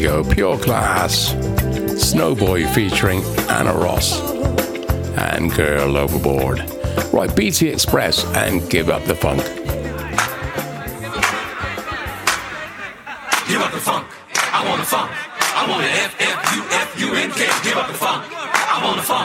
you go. Pure Class. Snowboy featuring Anna Ross. And Girl Overboard. Right, BT Express and Give Up the Funk. Give up the funk. I want the funk. I want the F-F-U-F-U-N-K. Give up the funk. I want the funk.